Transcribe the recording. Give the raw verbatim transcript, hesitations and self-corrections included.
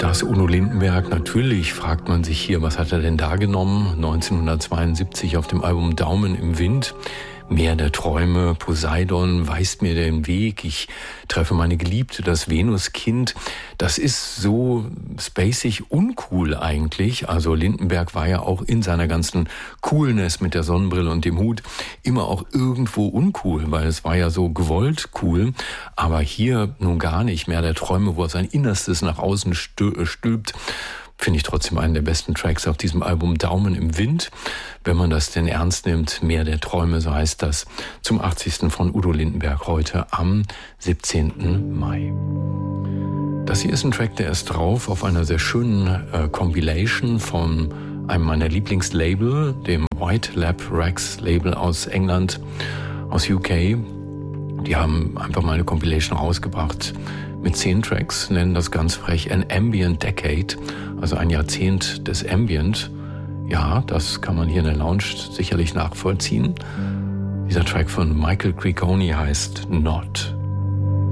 Das Udo Lindenberg, natürlich fragt man sich hier, was hat er denn da genommen? neunzehnhundertzweiundsiebzig auf dem Album Daumen im Wind. Meer der Träume, Poseidon weist mir den Weg, ich treffe meine Geliebte, das Venuskind. Das ist so spacig uncool eigentlich. Also Lindenberg war ja auch in seiner ganzen Coolness mit der Sonnenbrille und dem Hut immer auch irgendwo uncool, weil es war ja so gewollt cool. Aber hier nun gar nicht. Meer der Träume, wo er sein Innerstes nach außen stülpt. Finde ich trotzdem einen der besten Tracks auf diesem Album Daumen im Wind. Wenn man das denn ernst nimmt, Meer der Träume, so heißt das, zum achtzigsten von Udo Lindenberg heute am siebzehnten Mai. Das hier ist ein Track, der ist drauf auf einer sehr schönen äh, Compilation von einem meiner Lieblingslabel, dem White Lab Rex Label aus England, aus U K. Die haben einfach mal eine Compilation rausgebracht mit zehn Tracks, nennen das ganz frech An Ambient Decade, also ein Jahrzehnt des Ambient. Ja, das kann man hier in der Lounge sicherlich nachvollziehen. Dieser Track von Michael Cricconi heißt Not.